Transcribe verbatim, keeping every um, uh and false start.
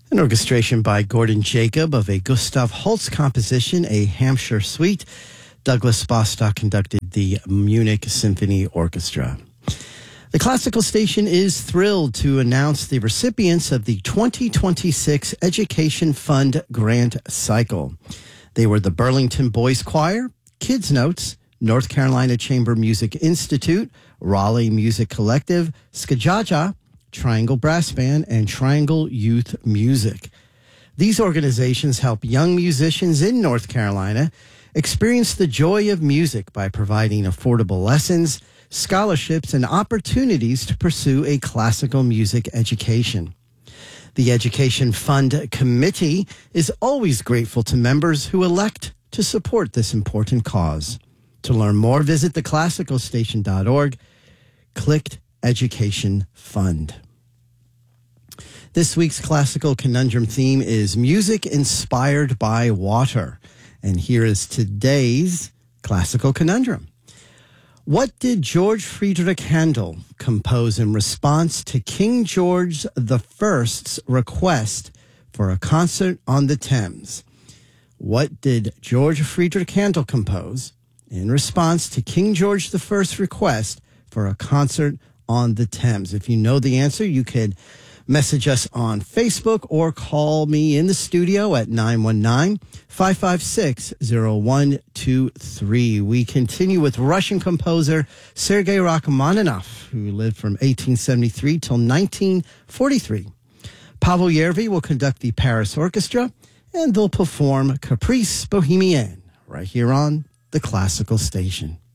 An orchestration by Gordon Jacob of a Gustav Holst composition, A Hampshire Suite. Douglas Bostock conducted the Munich Symphony Orchestra. The Classical Station is thrilled to announce the recipients of the twenty twenty-six Education Fund Grant Cycle. They were the Burlington Boys Choir, Kids Notes, North Carolina Chamber Music Institute, Raleigh Music Collective, Skajaja, Triangle Brass Band, and Triangle Youth Music. These organizations help young musicians in North Carolina experience the joy of music by providing affordable lessons, scholarships, and opportunities to pursue a classical music education. The Education Fund Committee is always grateful to members who elect to support this important cause. To learn more, visit the classical station dot org. Click Education Fund. This week's Classical Conundrum theme is music inspired by water. And here is today's Classical Conundrum. What did George Friedrich Handel compose in response to King George the First's request for a concert on the Thames? What did George Friedrich Handel compose in response to King George the First's request for a concert on the Thames? If you know the answer, you could message us on Facebook or call me in the studio at nine one nine, five five six, zero one two three. We continue with Russian composer Sergei Rachmaninoff, who lived from eighteen seventy-three till nineteen forty-three. Pavel Yervi will conduct the Paris Orchestra, and they'll perform Caprice Bohemienne right here on the Classical Station.